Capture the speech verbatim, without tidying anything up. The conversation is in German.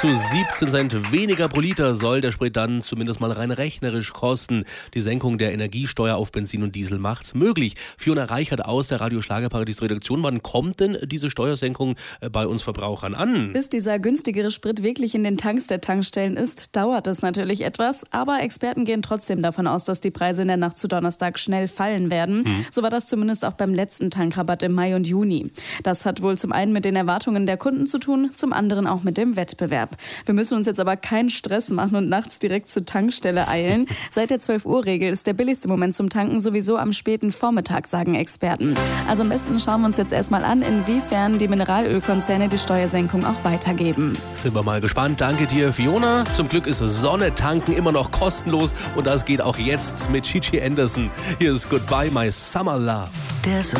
zu siebzehn Cent weniger pro Liter soll der Sprit dann zumindest mal rein rechnerisch kosten. Die Senkung der Energiesteuer auf Benzin und Diesel macht's möglich. Fiona Reichert aus der Radio Schlagerparadies Redaktion. Wann kommt denn diese Steuersenkung bei uns Verbrauchern an? Bis dieser günstigere Sprit wirklich in den Tanks der Tankstellen ist, dauert es natürlich etwas. Aber Experten gehen trotzdem davon aus, dass die Preise in der Nacht zu Donnerstag schnell fallen werden. Mhm. So war das zumindest auch beim letzten Tankrabatt im Mai und Juni. Das hat wohl zum einen mit den Erwartungen der Kunden zu tun, zum anderen auch mit dem Wettbewerb. Wir müssen uns jetzt aber keinen Stress machen und nachts direkt zur Tankstelle eilen. Seit der zwölf Uhr Regel ist der billigste Moment zum Tanken sowieso am späten Vormittag, sagen Experten. Also am besten schauen wir uns jetzt erstmal an, inwiefern die Mineralölkonzerne die Steuersenkung auch weitergeben. Sind wir mal gespannt. Danke dir, Fiona. Zum Glück ist Sonne tanken immer noch kostenlos und das geht auch jetzt mit Gigi Anderson. Hier ist Goodbye My Summer Love. Der